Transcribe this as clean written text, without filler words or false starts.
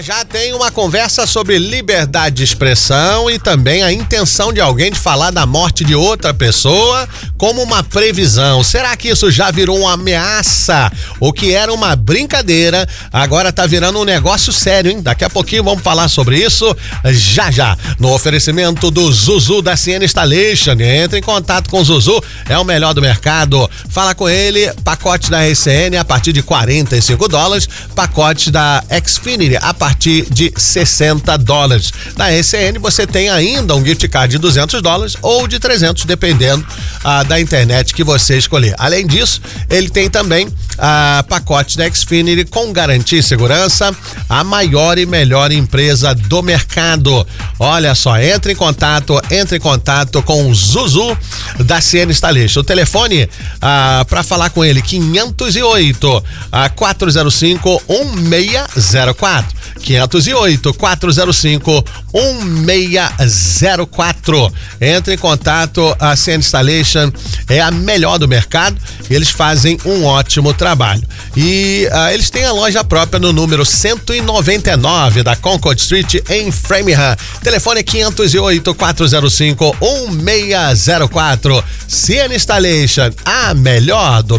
Já tem uma conversa sobre liberdade de expressão e também a intenção de alguém de falar da morte de outra pessoa como uma previsão. Será que isso já virou uma ameaça? O que era uma brincadeira agora tá virando um negócio sério, hein? Daqui a pouquinho vamos falar sobre isso já. No oferecimento do Zuzu da CN Installation. Entre em contato com o Zuzu, é o melhor do mercado. Fala com ele, pacote da RCN a partir de $45, pacote da Xfinity a partir de $60. Na RCN você tem ainda um gift card de $200 ou de 300, dependendo da internet que você escolher. Além disso, ele tem também pacote da Xfinity com garantia e segurança, a maior e melhor empresa do mercado. Olha só, entre em contato com o Zuzu da CN Installation. O telefone para falar com ele, 508 405 1604. 508 405 1604. Entre em contato, a CN Installation é a melhor do mercado. Eles fazem um ótimo trabalho. E eles têm a loja própria no número 199 da Concord Street, em Framingham. Telefone 508 405 1604. CN Installation, a melhor do